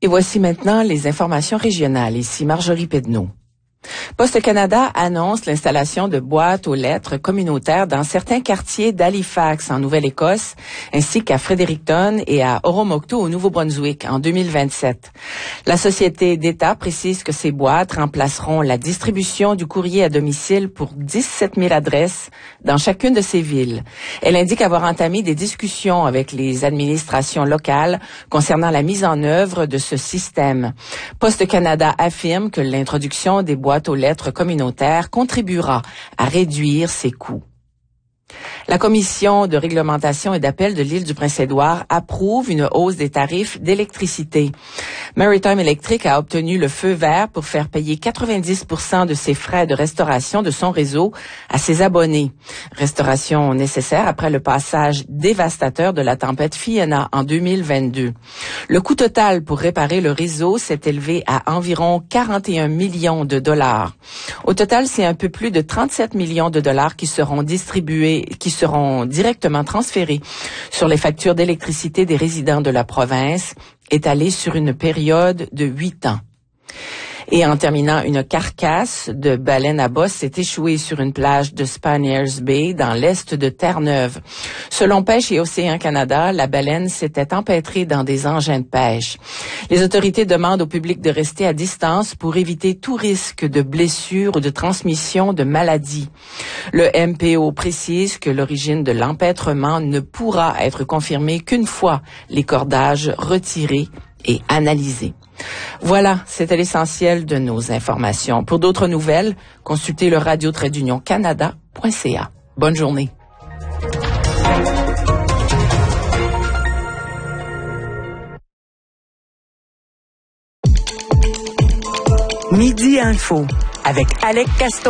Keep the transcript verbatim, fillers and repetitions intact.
Et voici maintenant les informations régionales. Ici Marjorie Pedneau. Poste Canada annonce l'installation de boîtes aux lettres communautaires dans certains quartiers d'Halifax en Nouvelle-Écosse, ainsi qu'à Fredericton et à Oromocto au Nouveau-Brunswick en deux mille vingt-sept. La société d'État précise que ces boîtes remplaceront la distribution du courrier à domicile pour dix-sept mille adresses dans chacune de ces villes. Elle indique avoir entamé des discussions avec les administrations locales concernant la mise en œuvre de ce système. Poste Canada affirme que l'introduction des boîtes aux lettres communautaires contribuera à réduire ses coûts. La Commission de réglementation et d'appel de l'île du Prince-Édouard approuve une hausse des tarifs d'électricité. Maritime Electric a obtenu le feu vert pour faire payer quatre-vingt-dix pour cent de ses frais de restauration de son réseau à ses abonnés. Restauration nécessaire après le passage dévastateur de la tempête Fiona en deux mille vingt-deux. Le coût total pour réparer le réseau s'est élevé à environ quarante et un millions de dollars. Au total, c'est un peu plus de trente-sept millions de dollars qui seront distribués qui seront directement transférés sur les factures d'électricité des résidents de la province, étalées sur une période de huit ans. Et en terminant, une carcasse de baleine à bosse s'est échouée sur une plage de Spaniers Bay dans l'est de Terre-Neuve. Selon Pêche et Océan Canada, la baleine s'était empêtrée dans des engins de pêche. Les autorités demandent au public de rester à distance pour éviter tout risque de blessure ou de transmission de maladies. Le M P O précise que l'origine de l'empêtrement ne pourra être confirmée qu'une fois les cordages retirés et analysés. Voilà, c'était l'essentiel de nos informations. Pour d'autres nouvelles, consultez le radio trait d'union canada point c a. Bonne journée. Midi Info avec Alec Caston.